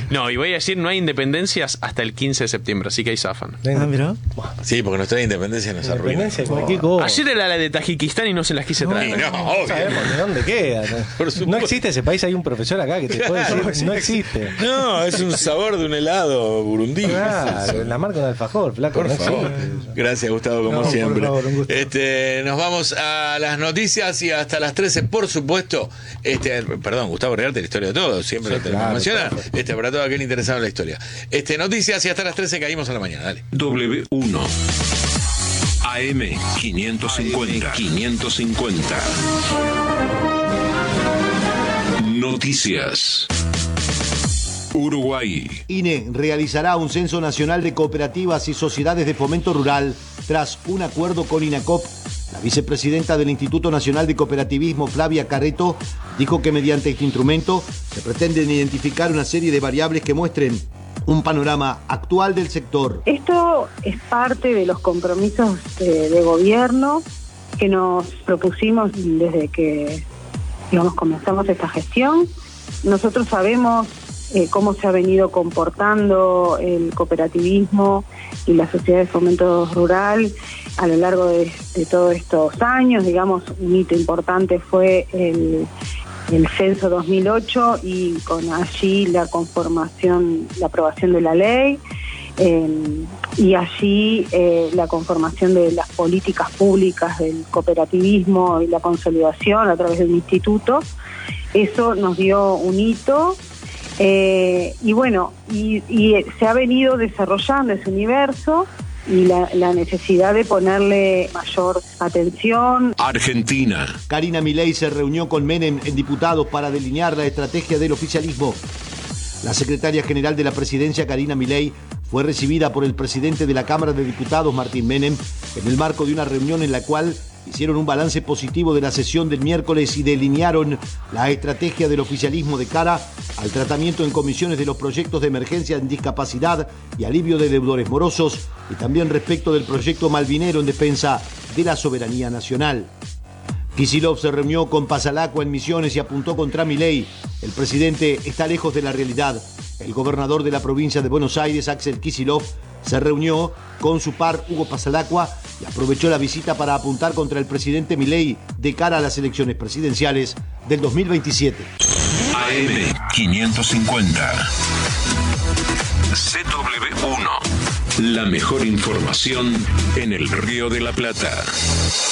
No, y voy a decir, no hay independencias hasta el 15 de septiembre, así que ahí zafan. Mirá. Sí, porque nuestra independencia nos arruina. Independencia, cualquier cosa. Ayer era la de Tajikistán y no se las quise traer. No, No obvio. sabemos de dónde queda. Por supuesto. No existe ese país, hay un profesor acá que te puede decir, no existe. No, es un sabor de un helado burundí. Claro, la marca de alfajor, flaco. Por no favor. existe. Gracias, Gustavo, como No, por siempre. favor, un gusto. Nos vamos a las noticias y hasta las 13, por supuesto. Perdón, Gustavo Rearte, la historia de todo, siempre Sí, lo tenemos que mencionar. perfecto. Para todo aquel interesado en la historia. Noticias y hasta las 13 caímos a la mañana. Dale. W1 AM 550. Noticias. Uruguay. INE realizará un censo nacional de cooperativas y sociedades de fomento rural tras un acuerdo con INACOP. La vicepresidenta del Instituto Nacional de Cooperativismo, Flavia Carreto, dijo que mediante este instrumento se pretenden identificar una serie de variables que muestren un panorama actual del sector. Esto es parte de los compromisos de gobierno que nos propusimos desde que comenzamos esta gestión. Nosotros sabemos cómo se ha venido comportando el cooperativismo y la sociedad de fomento rural a lo largo de todos estos años. Digamos, un hito importante fue el censo 2008 y con allí la aprobación de la ley y allí la conformación de las políticas públicas del cooperativismo y la consolidación a través de un instituto. Eso nos dio un hito. Y bueno, y se ha venido desarrollando ese universo y la necesidad de ponerle mayor atención. Argentina. Karina Milei se reunió con Menem en diputados para delinear la estrategia del oficialismo. La secretaria general de la presidencia, Karina Milei, fue recibida por el presidente de la Cámara de Diputados, Martín Menem, en el marco de una reunión en la cual hicieron un balance positivo de la sesión del miércoles y delinearon la estrategia del oficialismo de cara al tratamiento en comisiones de los proyectos de emergencia en discapacidad y alivio de deudores morosos y también respecto del proyecto Malvinero en defensa de la soberanía nacional. Kicillof se reunió con Pasalacqua en Misiones y apuntó contra Milei. El presidente está lejos de la realidad. El gobernador de la provincia de Buenos Aires, Axel Kicillof, se reunió con su par Hugo Pasalacqua y aprovechó la visita para apuntar contra el presidente Milei de cara a las elecciones presidenciales del 2027. AM 550. CW1. La mejor información en el Río de la Plata.